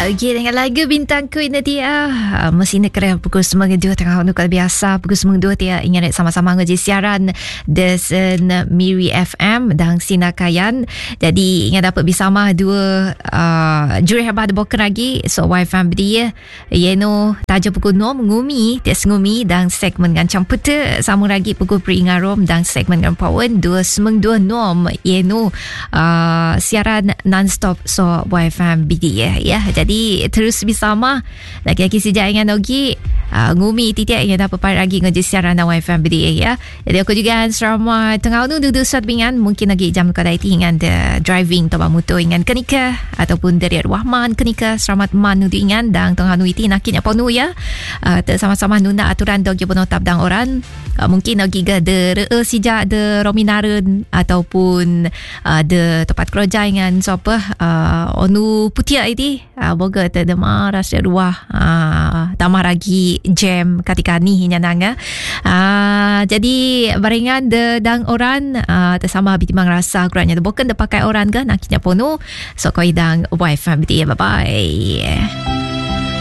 Okey, dengan lagu Bintangku ini dia. Mesti nak kena pukul 9.02 tengah waktu kalau biasa. Pukul 9.02 dia ingat sama-sama ngaji siaran Desen Miri FM dan Sinakayan. Jadi ingat dapat bersama dua juri hebat boken lagi. So YFM dia Yeno taja pukul 6 ngumi, tes ngumi dan segmen dengan camputa sama lagi pukul peringarom dan segmen dengan pawan 2.92 nom Yeno siaran non-stop so YFM dia ya. Jadi terus bersama lagi-lagi sejak ingat lagi ngumi titik yang dapat lagi ngaji siaran YFM dia ya. Jadi aku juga selama tengah nu duduk sat bingan mungkin lagi jam kedai tingan driving toba motor ingan kenika ataupun dari Rahman kenika selamat man nu ingan dan tengah nu iti nakinya ponu ya. Sama-sama nunda aturan dogi penotap dang orang mungkin lagi ga de sejak de rominaran ataupun de tempat kerja ingan siapa onu putia ini boga te demar rasa ruah tamar lagi jam ketika ni nyananga jadi barengan de dang orang tersama bitimang rasa kurangnya de boken de pakai orang kan naknya pono so koi dang wifi bye bye.